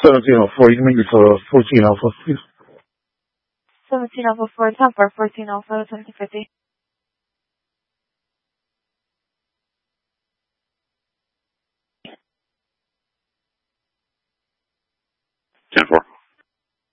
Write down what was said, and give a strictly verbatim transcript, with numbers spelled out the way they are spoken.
seventeen oh four, you can make it for fourteen Alpha, please. seventeen Alpha four, top for fourteen Alpha, twenty fifty. ten four.